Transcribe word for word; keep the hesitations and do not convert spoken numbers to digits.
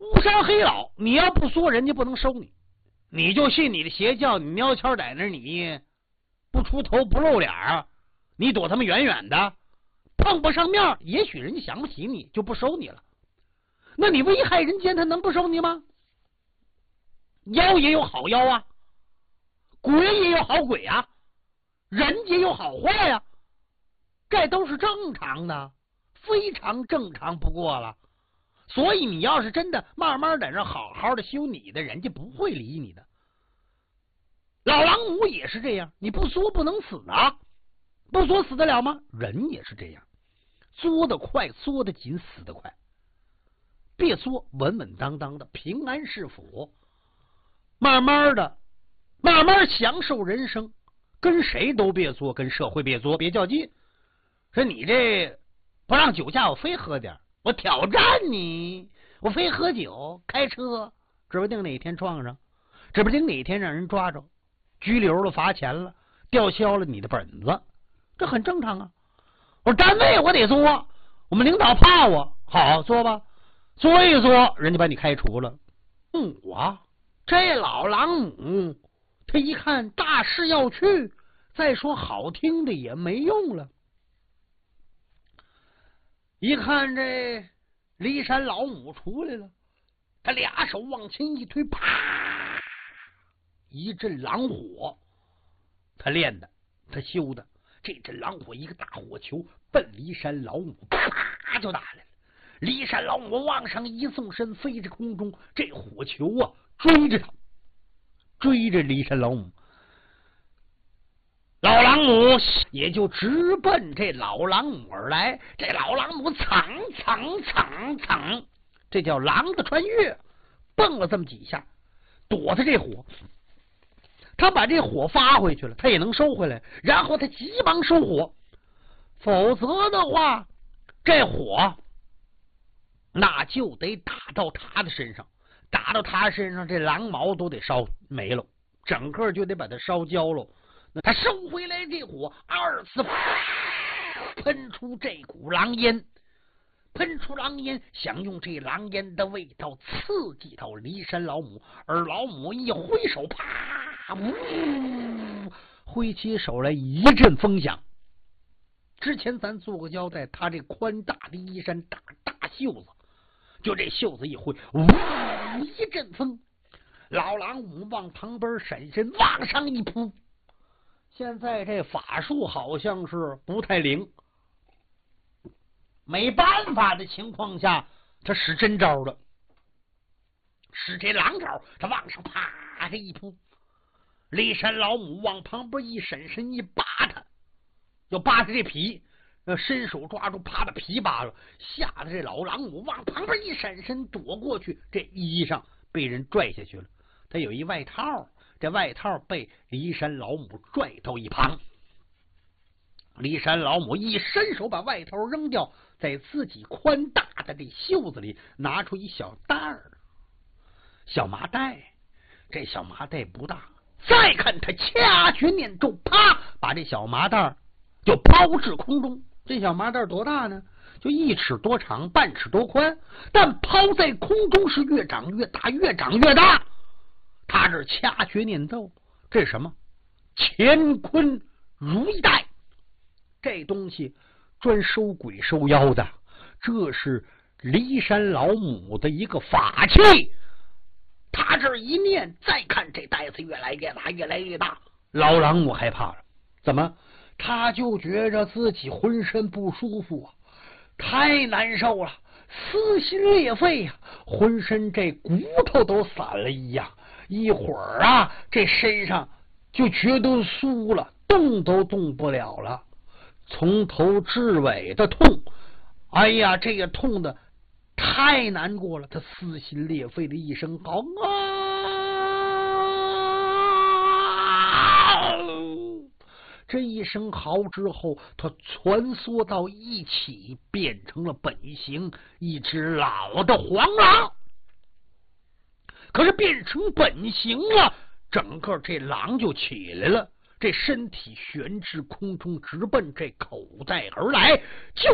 巫山黑老，你要不说，人家不能收你，你就信你的邪教，你喵悄在那，你不出头不露脸，你躲他们远远的，碰不上面，也许人家想不起你，就不收你了。那你危害人间，他能不收你吗？妖也有好妖啊，鬼也有好鬼啊，人也有好坏啊，这都是正常的，非常正常不过了。所以你要是真的慢慢在这好好的修你的，人家不会理你的。老狼母也是这样，你不作不能死啊，不作死得了吗？人也是这样，作得快，作得紧，死得快。别作，稳稳当当的，平安是福，慢慢的，慢慢享受人生。跟谁都别作，跟社会别作，别较劲。说你这不让酒驾，我非喝点，我挑战你，我非喝酒开车，指不定哪天撞上，指不定哪天让人抓着，拘留了，罚钱了，吊销了你的本子，这很正常啊。我单位我得作，我们领导怕我，好作吧，作一作，人家把你开除了。嗯，我这老狼母，他一看大事要去，再说好听的也没用了。一看这骊山老母出来了，他俩手往前一推，啪，一阵狼火，他练的，他修的，这阵狼火一个大火球奔骊山老母，啪就打来了。骊山老母往上一纵身，飞着空中，这火球啊追着他，追着骊山老母。老狼母也就直奔这老狼母而来，这老狼母蹭蹭蹭蹭，这叫狼的穿越，蹦了这么几下，躲他这火，他把这火发回去了，他也能收回来，然后他急忙收火，否则的话，这火那就得打到他的身上，打到他身上，这狼毛都得烧没了，整个就得把它烧焦了。那他收回来这火，二次喷出这股狼烟，喷出狼烟，想用这狼烟的味道刺激到骊山老母，而老母一挥手，啪，呜，挥起手来一阵风响。之前咱做过交代，他这宽大的衣衫，大大袖子，就这袖子一挥，呜，一阵风，老狼母往旁边闪身，往上一扑。现在这法术好像是不太灵，没办法的情况下，他使真招了，使这狼招，他往上啪这一扑，骊山老母往旁边一闪身一扒他，就扒他这皮，伸手抓住，啪把皮扒了，吓得这老狼母往旁边一闪身躲过去，这衣裳被人拽下去了，他有一外套。这外套被骊山老母拽到一旁，骊山老母一伸手把外套扔掉，在自己宽大的这袖子里拿出一小袋儿，小麻袋，这小麻袋不大，再看他掐诀念咒，啪，把这小麻袋就抛至空中。这小麻袋多大呢？就一尺多长，半尺多宽，但抛在空中是越长越大，越长越大。他这掐诀念咒，这是什么？乾坤如意袋，这东西专收鬼收妖的，这是骊山老母的一个法器。他这一念，再看这袋子越来越大，越来越大，老狼母害怕了。怎么？他就觉着自己浑身不舒服啊，太难受了，撕心裂肺呀、啊，浑身这骨头都散了一样。一会儿啊，这身上就觉得酥了，动都动不了了，从头至尾的痛，哎呀，这个痛的太难过了，他撕心裂肺的一声嚎啊！这一声嚎之后，他蜷缩到一起，变成了本形，一只老的黄狼。可是变成本形了，整个这狼就起来了，这身体悬至空中，直奔这口袋而来，就